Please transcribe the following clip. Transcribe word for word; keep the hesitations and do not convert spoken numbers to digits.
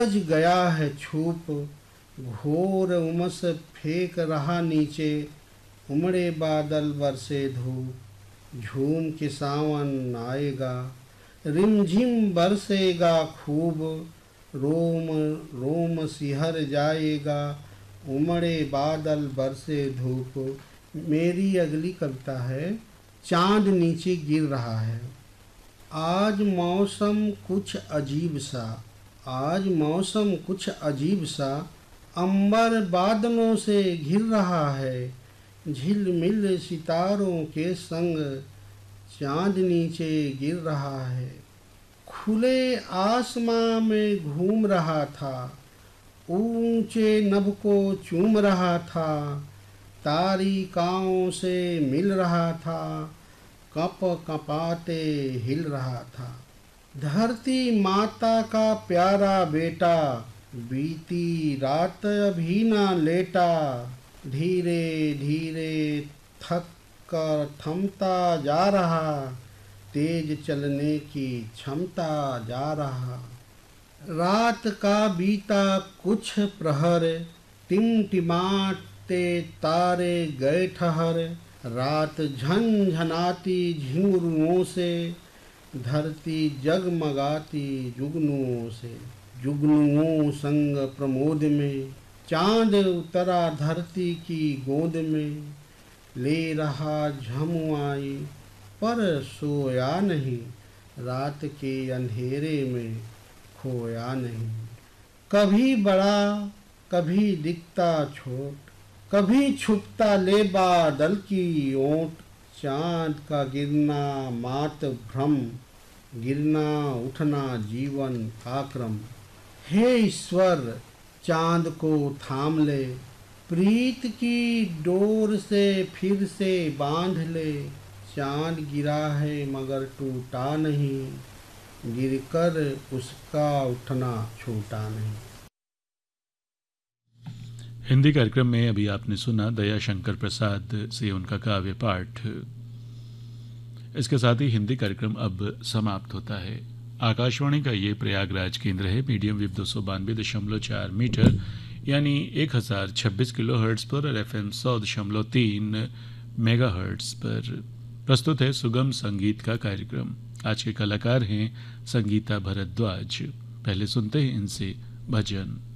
सूरज गया है छुप, घोर उमस फेंक रहा नीचे, उमड़े बादल बरसे धूप, झूम के सावन आएगा, रिमझिम बरसेगा खूब, रोम रोम सिहर जाएगा, उमड़े बादल बरसे धूप। मेरी अगली कविता है, चांद नीचे गिर रहा है। आज मौसम कुछ अजीब सा, आज मौसम कुछ अजीब सा, अंबर बादलों से घिर रहा है, झिलमिल सितारों के संग चांद नीचे गिर रहा है। खुले आसमां में घूम रहा था, ऊंचे नभ को चूम रहा था, तारिकाओं से मिल रहा था, कप कपाते हिल रहा था। धरती माता का प्यारा बेटा, बीती रात अभी ना लेटा, धीरे धीरे थक कर थमता जा रहा, तेज चलने की क्षमता जा रहा। रात का बीता कुछ प्रहर, टिमटिमाते तारे गए ठहर, रात झनझनाती झिंगुरुओं से, धरती जगमगाती जुगनुओं से। जुगनुओं संग प्रमोद में, चांद उतरा धरती की गोद में, ले रहा झमुआई पर सोया नहीं, रात के अंधेरे में खोया नहीं। कभी बड़ा कभी दिखता छोट, कभी छुपता ले बादल की ओट, चांद का गिरना मात भ्रम, गिरना उठना जीवन का क्रम। हे ईश्वर चांद को थाम ले, प्रीत की डोर से फिर से बांध ले, चांद गिरा है मगर टूटा नहीं, गिरकर उसका उठना छूटा नहीं। हिंदी कार्यक्रम में अभी आपने सुना दया शंकर प्रसाद से उनका काव्य पाठ। इसके साथ ही हिंदी कार्यक्रम अब समाप्त होता है। आकाशवाणी का ये प्रयागराज केंद्र है। मीडियम वेव दो सौ बानवे दशमलव चार मीटर यानी एक हजार छब्बीस किलो हर्ट्स पर और एफ एम सौ दशमलव तीन मेगा हर्ट्स पर प्रस्तुत है सुगम संगीत का कार्यक्रम। आज के कलाकार हैं संगीता भरद्वाज। पहले सुनते हैं इनसे भजन।